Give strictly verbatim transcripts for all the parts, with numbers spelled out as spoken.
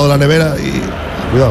de la nevera y cuidado.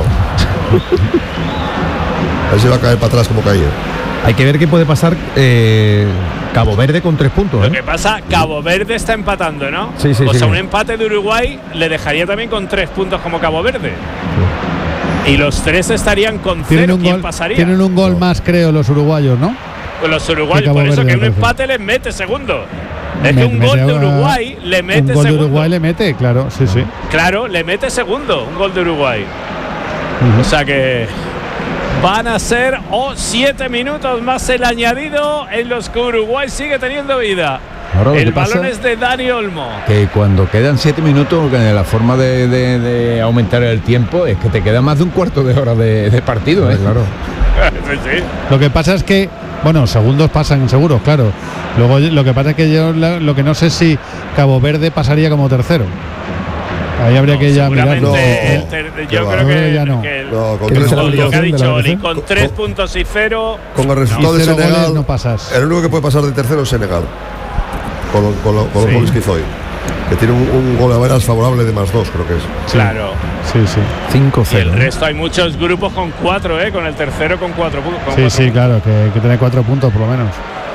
A ver si va a caer para atrás como caía. Hay que ver qué puede pasar eh, Cabo Verde con tres puntos. ¿eh? Lo que pasa, Cabo Verde está empatando, ¿no? Sí, sí, o sí. sea, un empate de Uruguay le dejaría también con tres puntos como Cabo Verde. Sí. Y los tres estarían con cero. ¿Quién gol, pasaría? Tienen un gol más, creo, los uruguayos, ¿no? Pues los uruguayos, por eso Verde, que un empate les mete segundo. Es me, que un gol de Uruguay le mete segundo. Un gol de Uruguay le mete, claro, sí, sí. Claro, le mete segundo, un gol de Uruguay. Uh-huh. O sea que van a ser oh, siete minutos más el añadido en los que Uruguay sigue teniendo vida. Ahora, el balón es de Dani Olmo. Que cuando quedan siete minutos, la forma de, de, de aumentar el tiempo es que te queda más de un cuarto de hora de, de partido, ¿eh? Claro. Sí, sí. Lo que pasa es que, bueno, segundos pasan seguros, claro. Luego lo que pasa es que yo lo que no sé si Cabo Verde pasaría como tercero. Ahí habría no, que ya mirarlo. No, el ter, yo no, creo que, ya no. que el, no, con que tres con lo que ha dicho Oli, con, con tres puntos y cero. Con el resultado no, de Senegal no pasas. El único que puede pasar de tercero es Senegal. Con, lo, con, lo, con sí. los goles que hizo hoy. Que tiene un, un gol a veras favorable de más dos, creo que es. Claro. Sí, sí. cinco cero. Y el resto hay muchos grupos con cuatro, ¿eh? Con el tercero con cuatro puntos. Sí, cuatro sí, puntos. Claro, que, que tiene cuatro puntos por lo menos.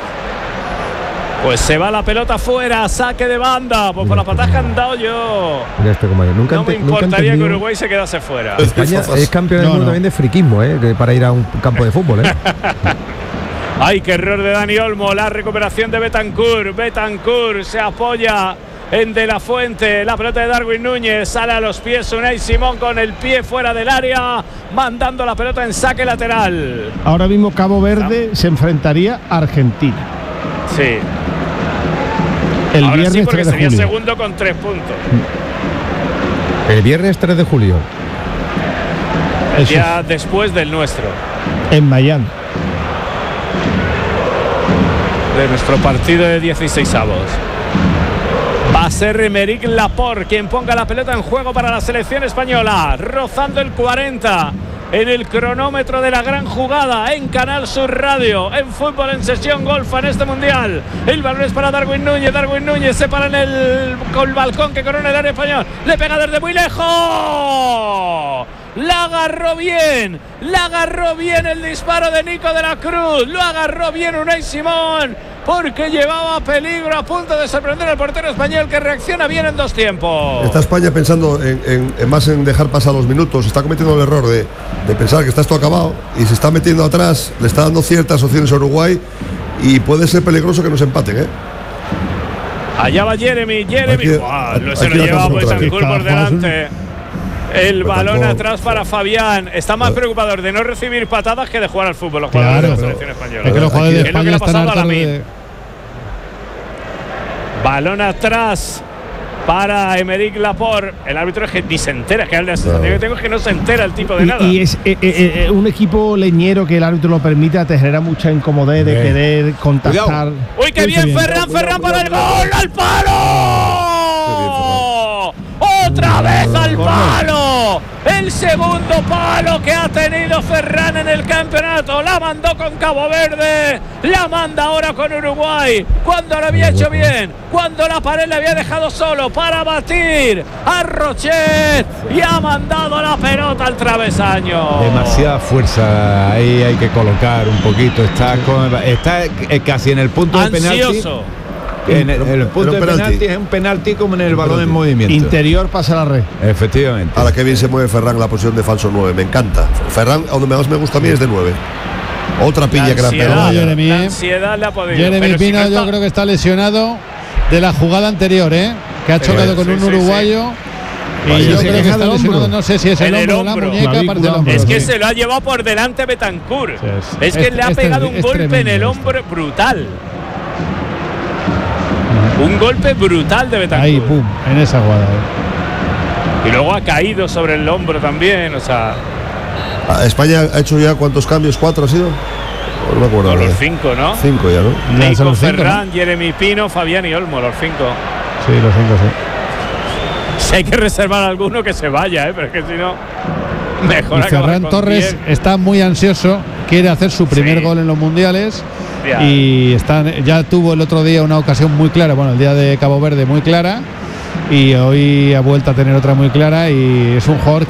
Pues se va la pelota fuera, saque de banda, pues por las patas que han dado yo. Este nunca no me importaría que Uruguay se quedase fuera. España es campeón del no, mundo no. también de friquismo, ¿eh? Para ir a un campo de fútbol, ¿eh? Ay, qué error de Dani Olmo, la recuperación de Bentancur. Bentancur se apoya en De La Fuente, la pelota de Darwin Núñez, sale a los pies Unai Simón con el pie fuera del área, mandando la pelota en saque lateral. Ahora mismo Cabo Verde ¿Ah? se enfrentaría a Argentina. Sí. El Ahora viernes sí, porque tres de sería julio. segundo con tres puntos. El viernes tres de julio. El día después del nuestro. En Miami. De nuestro partido de dieciseisavos. Va a ser Aymeric Laporte quien ponga la pelota en juego para la selección española, rozando el cuarenta en el cronómetro de la gran jugada en Canal Sur Radio, en Fútbol en Sesión Golfa en este mundial. El balón es para Darwin Núñez, Darwin Núñez se para en el, con el balcón que corona el área español, le pega desde muy lejos. La agarró bien, la agarró bien el disparo de Nico de la Cruz, lo agarró bien Unai Simón, porque llevaba peligro, a punto de sorprender al portero español que reacciona bien en dos tiempos. Está España pensando en, en, en más en dejar pasar los minutos, está cometiendo el error de, de pensar que está esto acabado y se está metiendo atrás, le está dando ciertas opciones a Uruguay y puede ser peligroso que nos empaten, ¿eh? Allá va Jeremy, Jeremy, aquí, wow, lo se lo lleva Bentancur por delante. El balón atrás para Fabián. Está más preocupador de no recibir patadas que de jugar al fútbol. Los jugadores claro, de la selección española. Es que los jugadores de España es lo que le ha pasado a Lamine. De... Balón atrás para Aymeric Laporte. El árbitro es que ni se entera. Es que la sensación que tengo es que no se entera el tipo de y, nada. Y es eh, eh, eh, un equipo leñero que el árbitro lo permita, te genera mucha incomodidad de querer contactar. Cuidado. Uy, qué bien, bien, Ferran, cuidado, Ferran cuidado, para cuidado, el gol, al palo. Otra vez al palo. El segundo palo que ha tenido Ferran en el campeonato. La mandó con Cabo Verde, la manda ahora con Uruguay, cuando lo había hecho bien, cuando la pared le había dejado solo para batir a Rochet y ha mandado la pelota al travesaño. Demasiada fuerza ahí, hay que colocar un poquito. Está, con, está casi en el punto de penalti. En el, el punto de penalti. penalti es un penalti como en el balón en movimiento. Interior pasa la red. Efectivamente. Ahora que bien se mueve Ferran en la posición de falso nueve, me encanta. Ferran, donde más me gusta a mí es de nueve. Otra piña que la pegó. Jeremy, la ansiedad le ha podido. Jeremy Pino, si yo creo que está lesionado de la jugada anterior, ¿eh? Que ha chocado con sí, un sí, uruguayo. Sí. Y yo creo que está lesionado, no sé si es el, el hombro o la muñeca, parte del hombro. Es que sí. se lo ha llevado por delante Bentancur. Sí, es, es que este, le ha este pegado es, un es golpe tremendo, en el hombro este. brutal. Un golpe brutal de Bentancur. Ahí, pum, en esa jugada. ¿eh? Y luego ha caído sobre el hombro también, o sea. España ha hecho ya cuántos cambios, cuatro ha sido. No me acuerdo. Los cinco, ¿no? Cinco ya, ¿no? Nico, Ferran, ¿no? Jeremy Pino, Fabián y Olmo, los cinco. Sí, los cinco, sí. Si hay que reservar alguno que se vaya, ¿eh? Pero es que si no, mejor. Y Ferran Torres diez. Está muy ansioso, quiere hacer su primer sí. gol en los mundiales. Ya. Y están, ya tuvo el otro día una ocasión muy clara, bueno, el día de Cabo Verde muy clara, y hoy ha vuelto a tener otra muy clara, y es un jugador